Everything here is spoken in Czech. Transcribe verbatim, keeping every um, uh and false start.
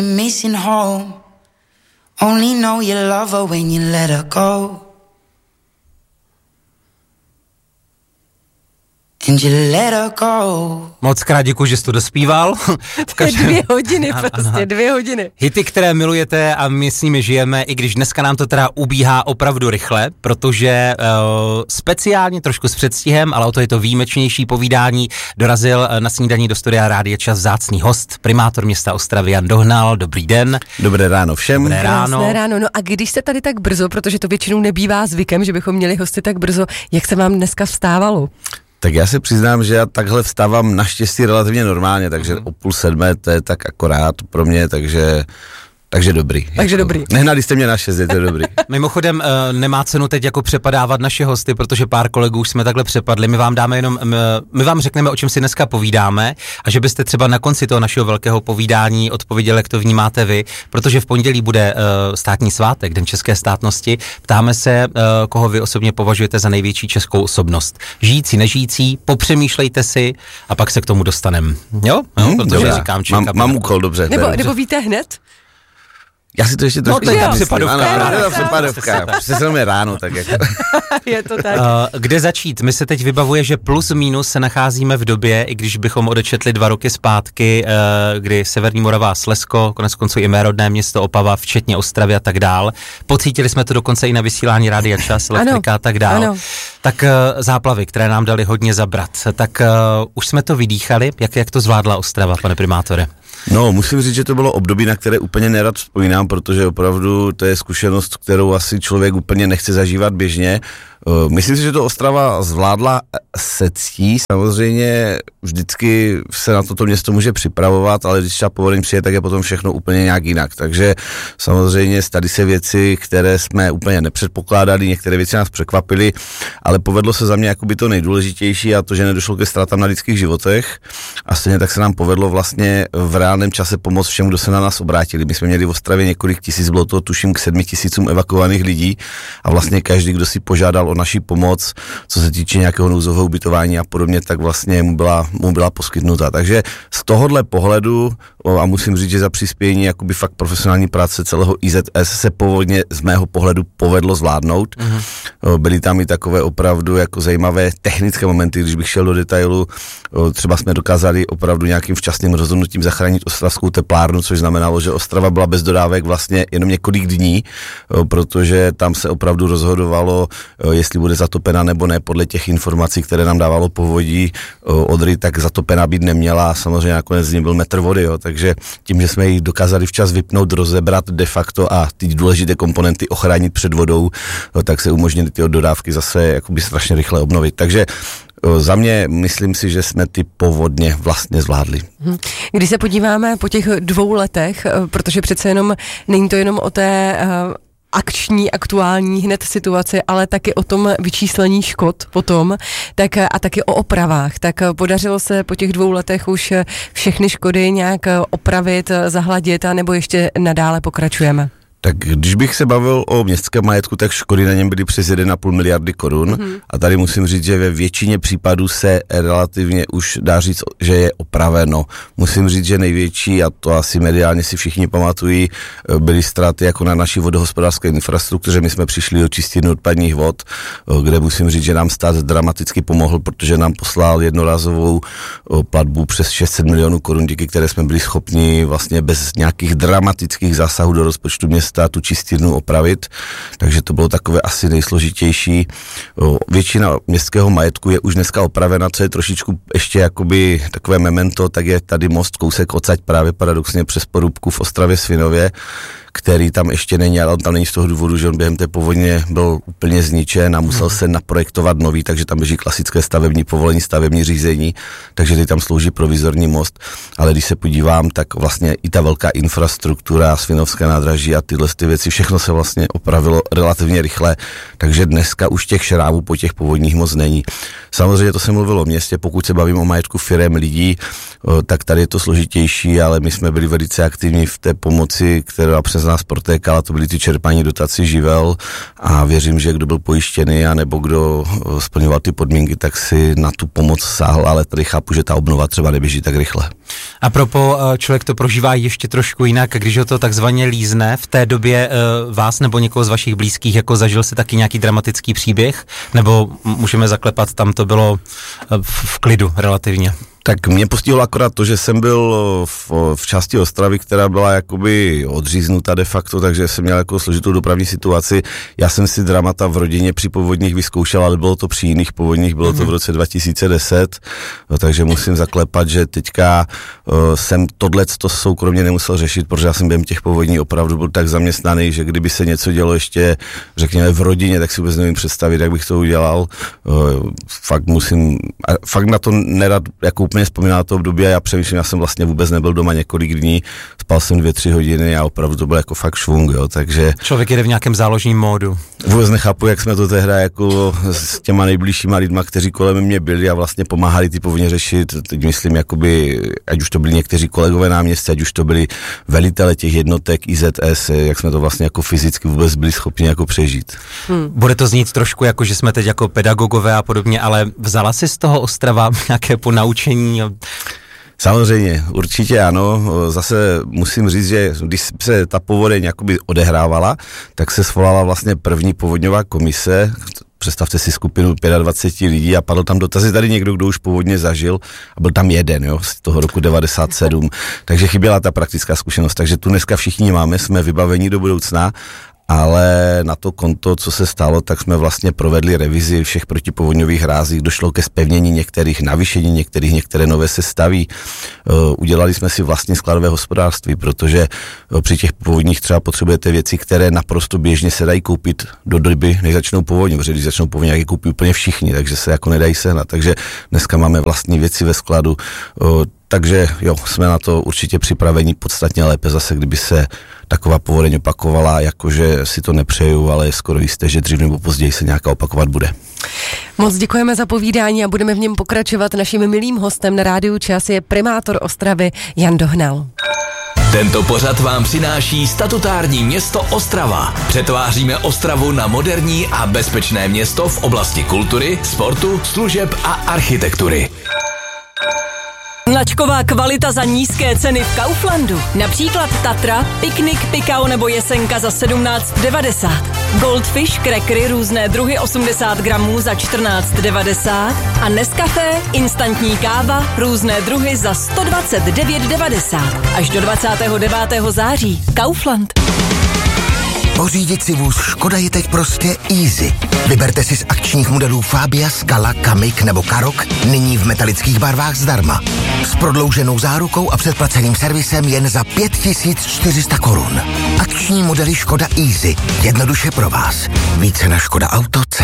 Missing home. Only know you love her when you let her go. And you let her go. Moc krát děkuji, že jsi to dospíval. V každém... Dvě hodiny prostě, dvě hodiny. Hity, které milujete a my s nimi žijeme, i když dneska nám to teda ubíhá opravdu rychle, protože uh, speciálně trošku s předstihem, ale o to je to výjimečnější povídání, dorazil na snídaní do studia Rádia Čas vzácný host, primátor města Ostravy Jan Dohnal. Dobrý den. Dobré ráno všem. Dobré ráno. Krásné ráno. No a když jste tady tak brzo, protože to většinou nebývá zvykem, že bychom měli hosty tak brzo, jak se vám dneska vstávalo? Tak já se přiznám, že já takhle vstávám naštěstí relativně normálně, takže mm. o půl sedmé to je tak akorát pro mě, takže... Takže dobrý. Takže jako, dobrý. Nehnali jste mě na šest, je to dobrý. Mimochodem uh, nemá cenu teď jako přepadávat naše hosty, protože pár kolegů už jsme takhle přepadli. My vám dáme jenom, my, my vám řekneme, o čem si dneska povídáme a že byste třeba na konci toho našeho velkého povídání odpověděli, jak to vnímáte vy, protože v pondělí bude uh, státní svátek, Den české státnosti. Ptáme se, uh, koho vy osobně považujete za největší českou osobnost. Žijící, nežijící, popřemýšlejte si a pak se k tomu dostaneme. Jo? No, hmm, protože dobrá. říkám, mám, mám úkol, dobře. Nebo, dobře. nebo víte hned? Já si to ještě trošku no, nemyslím. Přepadovka. Ano, přepadovka. Přesně je ráno, tak jako. Je to tak. Uh, kde začít? My se teď vybavuje, že plus minus se nacházíme v době, i když bychom odečetli dva roky zpátky, uh, kdy Severní Morava a Slezsko, konec konců i mé rodné město Opava, včetně Ostravy a tak dál. Pocítili jsme to dokonce i na vysílání Rádia Čas, elektrika a tak dál. Ano. Tak uh, záplavy, které nám dali hodně zabrat. Tak uh, už jsme to vydýchali. Jak, jak to zvládla Ostrava, pane primátore? No, musím říct, že to bylo období, na které úplně nerad vzpomínám, protože opravdu to je zkušenost, kterou asi člověk úplně nechce zažívat běžně. Myslím si, že to Ostrava zvládla se ctí. Samozřejmě vždycky se na toto město může připravovat, ale když třeba povodeň přijde, tak je potom všechno úplně nějak jinak. Takže samozřejmě stali se věci, které jsme úplně nepředpokládali, některé věci nás překvapily, ale povedlo se za mě jakoby to nejdůležitější a to, že nedošlo ke ztrátám na lidských životech a stejně tak se nám povedlo vlastně v reálném čase pomoct všem, kdo se na nás obrátili. My jsme měli v Ostravě několik tisíc, bylo to tuším k sedmi tisícům evakuovaných lidí a vlastně každý, kdo si požádal o naší pomoc, co se týče nějakého nouzového ubytování a podobně, tak vlastně mu byla, mu byla poskytnuta. Takže z tohohle pohledu, a musím říct, že za přispění jakoby fakt profesionální práce celého I Z S se povodně z mého pohledu povedlo zvládnout. Uh-huh. Byly tam i takové opravdu jako zajímavé technické momenty, když bych šel do detailu, třeba jsme dokázali opravdu nějakým včasným rozhodnutím zachránit ostravskou teplárnu, což znamenalo, že Ostrava byla bez dodávek vlastně jenom několik dní, protože tam se opravdu rozhodovalo, jestli bude zatopena nebo ne, podle těch informací, které nám dávalo povodí Odry, tak zatopena být neměla a samozřejmě nakonec z ní byl metr vody, jo. Takže tím, že jsme ji dokázali včas vypnout, rozebrat de facto a ty důležité komponenty ochránit před vodou, jo, tak se umožnily ty dodávky zase jakoby strašně rychle obnovit. Takže za mě myslím si, že jsme ty povodně vlastně zvládli. Když se podíváme po těch dvou letech, protože přece jenom není to jenom o té akční, aktuální hned situaci, ale taky o tom vyčíslení škod potom, tak a taky o opravách. Tak podařilo se po těch dvou letech už všechny škody nějak opravit, zahladit, a nebo ještě nadále pokračujeme? Tak když bych se bavil o městském majetku, tak škody na něm byly přes jedna a půl miliardy korun mm. a tady musím říct, že ve většině případů se relativně už dá říct, že je opraveno. Musím říct, že největší, a to asi mediálně si všichni pamatují, byly ztráty jako na naší vodohospodářské infrastruktuře. My jsme přišli o čistírny odpadních vod, kde musím říct, že nám stát dramaticky pomohl, protože nám poslal jednorázovou platbu přes šest set milionů korun, díky které jsme byli schopni vlastně bez nějakých dramatických zásahů do rozpočtu města tu čistírnu opravit, takže to bylo takové asi nejsložitější. Většina městského majetku je už dneska opravena, co je trošičku ještě jakoby takové memento, tak je tady most kousek odsaď právě paradoxně přes Porubku v Ostravě Svinově, který tam ještě není, ale on tam není z toho důvodu, že on během té povodně byl úplně zničen a musel se naprojektovat nový, takže tam běží klasické stavební povolení, stavební řízení, takže tady tam slouží provizorní most, ale když se podívám, tak vlastně i ta velká infrastruktura, Svinovské nádraží a tyhle ty věci, všechno se vlastně opravilo relativně rychle, takže dneska už těch šrámů po těch povodních moc není. Samozřejmě to se mluvilo o městě, pokud se bavím o majetku firem lidí, tak tady je to složitější, ale my jsme byli velice aktivní v té pomoci, která přes nás protékala, to byly ty čerpání dotací živel a věřím, že kdo byl pojištěný a nebo kdo splňoval ty podmínky, tak si na tu pomoc sáhl, ale tady chápu, že ta obnova třeba neběží tak rychle. A propo, člověk to prožívá ještě trošku jinak, když ho to takzvaně lízne. V té době vás nebo někoho z vašich blízkých jako zažil si taky nějaký dramatický příběh? Nebo můžeme zaklepat, tam to bylo v, v klidu relativně? Tak mě postihlo akorát to, že jsem byl v, v části Ostravy, která byla jakoby odříznuta de facto, takže jsem měl jako složitou dopravní situaci. Já jsem si dramata v rodině při povodních vyzkoušel, ale bylo to při jiných povodních, bylo to v roce dva tisíce deset, no, takže musím zaklepat, že teďka uh, jsem tohleto soukromně nemusel řešit, protože já jsem během těch povodní opravdu byl tak zaměstnaný, že kdyby se něco dělo ještě, řekněme, v rodině, tak si vůbec nevím představit, jak bych to udělal. Uh, fakt musím, fakt na to nerad jako úplně vzpomíná to období a já přemýšlím, já jsem vlastně vůbec nebyl doma několik dní, spal jsem dvě, tři hodiny a opravdu to byl jako fakt švung, jo, takže... Člověk jede v nějakém záložním módu. Vůbec nechápu, jak jsme to tehdy jako s těma nejbližšíma lidma, kteří kolem mě byli a vlastně pomáhali ty povodně řešit, teď myslím, jakoby, ať už to byli někteří kolegové náměstci, ať už to byli velitele těch jednotek I Z S, jak jsme to vlastně jako fyzicky vůbec byli schopni jako přežít. Hmm. Bude to znít trošku jako, že jsme teď jako pedagogové a podobně, ale vzala si z toho Ostrava nějaké ponaučení? Samozřejmě, určitě ano. Zase musím říct, že když se ta povodeň jakoby odehrávala, tak se svolala vlastně první povodňová komise. Představte si skupinu dvacet pět lidí a padl tam dotaz, tady někdo, kdo už povodně zažil a byl tam jeden, jo, z toho roku devadesát sedm. Takže chyběla ta praktická zkušenost. Takže tu dneska všichni máme, jsme vybavení do budoucna. Ale na to konto, co se stalo, tak jsme vlastně provedli revizi všech protipovodňových hrází, došlo ke zpevnění některých, navýšení některých, některé nové se staví. Udělali jsme si vlastní skladové hospodářství, protože při těch povodních třeba potřebujete věci, které naprosto běžně se dají koupit do doby, než začnou povodně, protože když začnou povodně, jak je koupí úplně všichni, takže se jako nedají sehnat. Takže dneska máme vlastní věci ve skladu. Takže jo, jsme na to určitě připraveni podstatně lépe zase, kdyby se taková povodeň opakovala, jakože si to nepřeju, ale je skoro jisté, že dřív nebo později se nějaká opakovat bude. Moc děkujeme za povídání a budeme v něm pokračovat. Naším milým hostem na Rádiu Čas je primátor Ostravy Jan Dohnal. Tento pořad vám přináší statutární město Ostrava. Přetváříme Ostravu na moderní a bezpečné město v oblasti kultury, sportu, služeb a architektury. Značková kvalita za nízké ceny v Kauflandu. Například Tatra, Piknik, Pikao nebo Jesenka za sedmnáct devadesát. Goldfish, krekry, různé druhy osmdesát gramů za čtrnáct devadesát. A Nescafé, instantní káva, různé druhy za sto dvacet devět devadesát. Až do dvacátého devátého září. Kaufland. Pořídit si vůz Škoda je teď prostě easy. Vyberte si z akčních modelů Fabia, Scala, Kamiq nebo Karoq nyní v metalických barvách zdarma. S prodlouženou zárukou a předplaceným servisem jen za pět tisíc čtyři sta korun. Akční modely Škoda Easy. Jednoduše pro vás. Více na Škoda Auto.